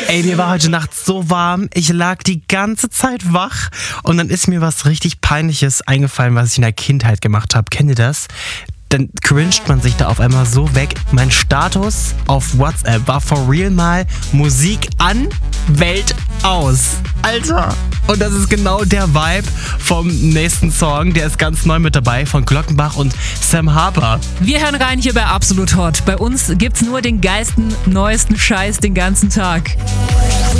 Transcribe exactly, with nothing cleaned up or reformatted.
Ey, mir war heute Nacht so warm. Ich lag die ganze Zeit wach und dann ist mir was richtig Peinliches eingefallen, was ich in der Kindheit gemacht habe. Kennt ihr das? Dann cringed man sich da auf einmal so weg. Mein Status auf WhatsApp war for real mal Musik an, Welt aus. Alter. Und das ist genau der Vibe vom nächsten Song. Der ist ganz neu mit dabei von Glockenbach und Sam Harper. Wir hören rein hier bei Absolut Hot. Bei uns gibt's nur den geilsten, neuesten Scheiß den ganzen Tag.